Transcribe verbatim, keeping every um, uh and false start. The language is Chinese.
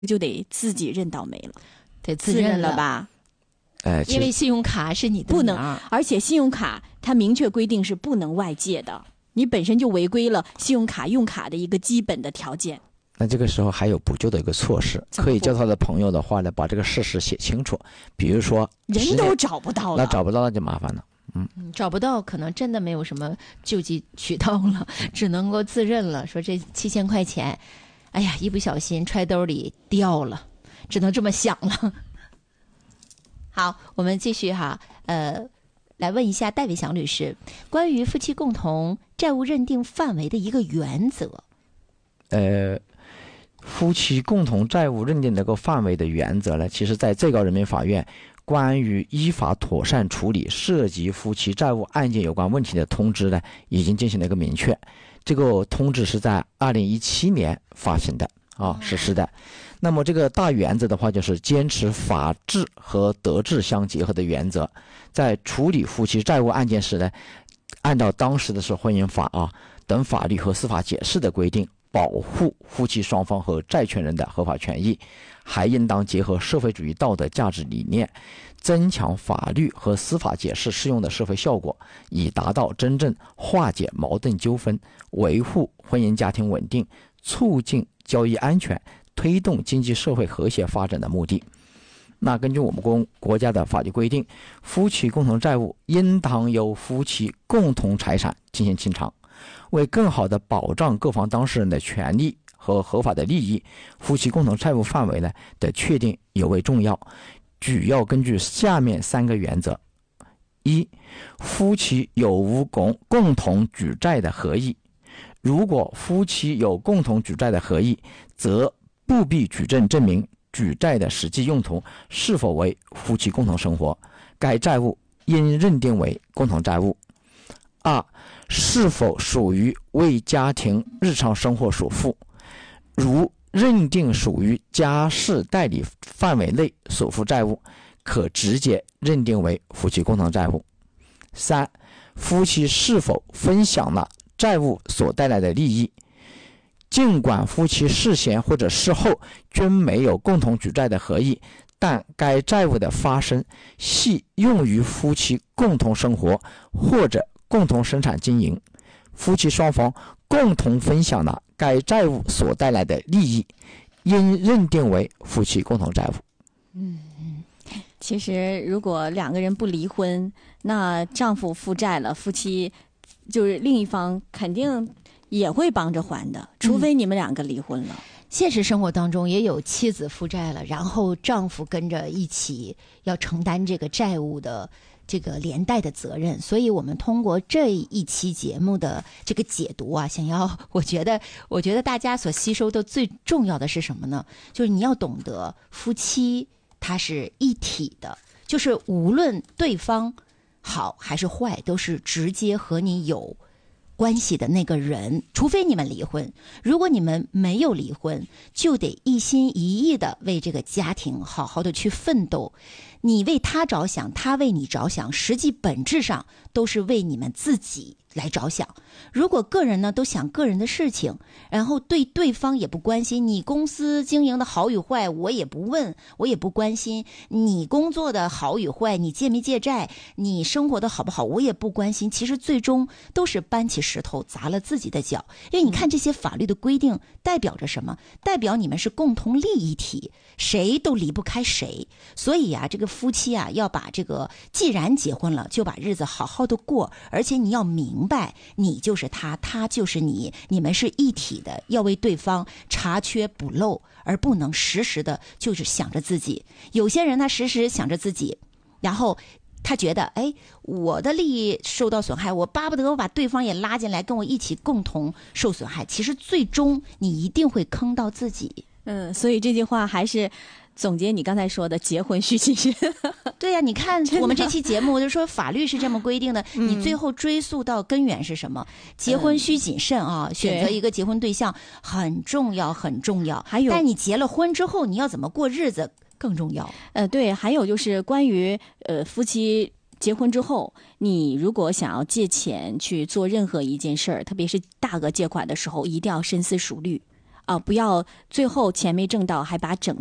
就得自己认倒霉了， 得自认了吧？ 呃， 因为信用卡是你的不能，而且信用卡它明确规定是不能外借的，你本身就违规了信用卡用卡的一个基本的条件。 那这个时候还有补救的一个措施，可以叫他的朋友的话呢，把这个事实写清楚。比如说， 人都找不到了， 那找不到那就麻烦了。嗯， 找不到可能真的没有什么救济渠道了，只能够自认了。说这七千块钱，哎呀，一不小心揣兜里掉了，只能这么想了。好，我们继续哈，呃，来问一下戴伟祥律师，关于夫妻共同债务认定范围的一个原则。 呃。夫妻共同债务认定这个范围的原则呢，其实在最高人民法院关于依法妥善处理涉及夫妻债务案件有关问题的通知呢，已经进行了一个明确。这个通知是在二零一七年发行的啊，实施的。那么这个大原则的话，就是坚持法治和德治相结合的原则，在处理夫妻债务案件时呢，按照当时的是婚姻法啊等法律和司法解释的规定，保护夫妻双方和债权人的合法权益，还应当结合社会主义道德价值理念，增强法律和司法解释适用的社会效果，以达到真正化解矛盾纠纷、维护婚姻家庭稳定、促进交易安全、推动经济社会和谐发展的目的。那根据我们国国家的法律规定，夫妻共同债务应当由夫妻共同财产进行清偿。为更好地保障各方当事人的权利和合法的利益，夫妻共同债务范围呢的确定尤为重要，主要根据下面三个原则：一、夫妻有无共共同举债的合意。如果夫妻有共同举债的合意，则不必举证证明举债的实际用途是否为夫妻共同生活，该债务应认定为共同债务。二、是否属于为家庭日常生活所负，如认定属于家事代理范围内所负债务，可直接认定为夫妻共同债务。三、夫妻是否分享了债务所带来的利益，尽管夫妻事前或者事后均没有共同举债的合意，但该债务的发生系用于夫妻共同生活或者共同生产经营，夫妻双方共同分享了该债务所带来的利益，应认定为夫妻共同债务。 嗯，其实如果两个人不离婚，那丈夫负债了，夫妻就是另一方肯定也会帮着还的，除非你们两个离婚了。嗯， 现实生活当中也有妻子负债了，然后丈夫跟着一起要承担这个债务的这个连带的责任。所以我们通过这一期节目的这个解读啊，想要我觉得我觉得大家所吸收的最重要的是什么呢？就是你要懂得夫妻它是一体的，就是无论对方好还是坏，都是直接和你有关系的那个人，除非你们离婚。如果你们没有离婚，就得一心一意的为这个家庭好好的去奋斗。你为他着想，他为你着想，实际本质上都是为你们自己来着想。如果个人呢都想个人的事情，然后对对方也不关心，你公司经营的好与坏我也不问，我也不关心，你工作的好与坏，你借没借债，你生活的好不好我也不关心，其实最终都是搬起石头砸了自己的脚。因为你看这些法律的规定代表着什么？代表你们是共同利益体，谁都离不开谁。所以啊，这个夫妻啊，要把这个既然结婚了，就把日子好好的过，而且你要明白，你就是他，他就是你，你们是一体的，要为对方查缺补漏，而不能时时的就是想着自己。有些人呢，时时想着自己，然后他觉得，哎，我的利益受到损害，我巴不得我把对方也拉进来，跟我一起共同受损害。其实最终你一定会坑到自己。 嗯，所以这句话还是总结你刚才说的，结婚需谨慎。 对呀、啊，你看我们这期节目就说法律是这么规定的，嗯、你最后追溯到根源是什么？结婚需谨慎啊，嗯、选择一个结婚对象很重要，很重要。还有，但你结了婚之后，你要怎么过日子更重要。 呃，对，还有就是关于呃夫妻结婚之后，你如果想要借钱去做任何一件事儿，特别是大额借款的时候，一定要深思熟虑。 啊、不要最后钱没挣到还把整